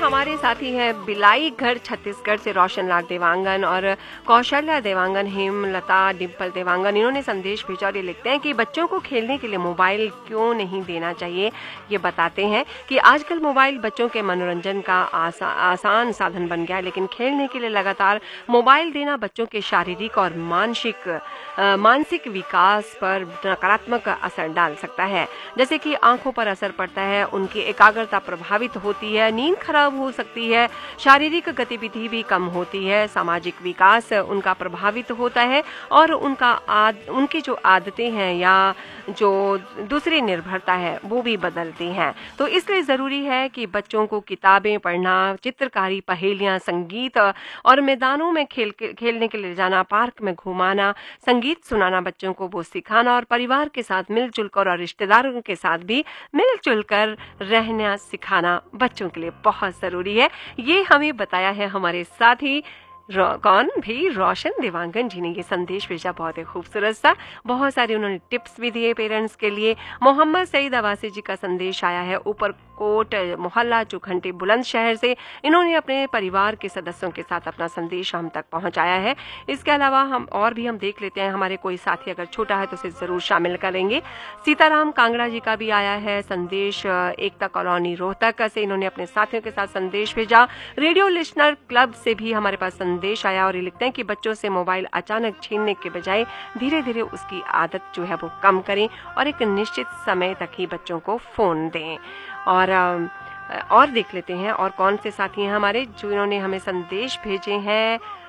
हमारे साथी हैं बिलाई घर छत्तीसगढ़ से रोशन लाल देवांगन और कौशल्या देवांगन, हेमलता, डिम्पल देवांगन। इन्होंने संदेश भेजा और ये लिखते हैं कि बच्चों को खेलने के लिए मोबाइल क्यों नहीं देना चाहिए। ये बताते हैं कि आजकल मोबाइल बच्चों के मनोरंजन का आसान साधन बन गया है, लेकिन खेलने के लिए लगातार मोबाइल देना बच्चों के शारीरिक और मानसिक विकास पर नकारात्मक असर डाल सकता है। जैसे कि आंखों पर असर पड़ता है, उनकी एकाग्रता प्रभावित होती है, नींद खराब हो सकती है, शारीरिक गतिविधि भी कम होती है, सामाजिक विकास उनका प्रभावित होता है और उनकी जो आदतें हैं या जो दूसरी निर्भरता है वो भी बदलती हैं। तो इसलिए जरूरी है कि बच्चों को किताबें पढ़ना, चित्रकारी, पहेलियां, संगीत और मैदानों में खेलने के लिए जाना, पार्क में घुमाना, संगीत सुनाना बच्चों को वो सिखाना और परिवार के साथ मिलजुल कर और रिश्तेदारों के साथ भी मिलजुल कर रहना सिखाना बच्चों के लिए बहुत जरूरी है। ये हमें बताया है हमारे साथी रोशन देवांगन जी ने। ये संदेश भेजा बहुत ही खूबसूरत सा, बहुत सारे उन्होंने टिप्स भी दिए पेरेंट्स के लिए। मोहम्मद सईद अवासी जी का संदेश आया है ऊपरकोट मोहल्ला चुखंटी बुलंदशहर से। इन्होंने अपने परिवार के सदस्यों के साथ अपना संदेश हम तक पहुंचाया है। इसके अलावा हम देख लेते हैं, हमारे कोई साथी अगर छोटा है तो उसे जरूर शामिल करेंगे। सीताराम कांगड़ा जी का भी आया है संदेश एकता कॉलोनी रोहतक से। इन्होंने अपने साथियों के साथ संदेश भेजा। रेडियो लिसनर क्लब से भी हमारे पास संदेश आया और ये लिखते हैं कि बच्चों से मोबाइल अचानक छीनने के बजाय धीरे धीरे उसकी आदत जो है वो कम करें और एक निश्चित समय तक ही बच्चों को फोन दें। और देख लेते हैं और कौन से साथी हैं हमारे जो इन्होंने हमें संदेश भेजे हैं।